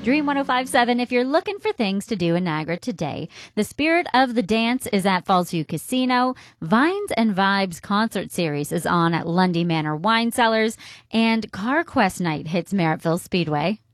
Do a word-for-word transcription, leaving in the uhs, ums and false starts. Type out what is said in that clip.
Dream one oh five point seven, if you're looking for things to do in Niagara today, the Spirit of the Dance is at Fallsview Casino. Vines and Vibes concert series is on at Lundy Manor Wine Cellars. And CarQuest Night hits Merrittville Speedway.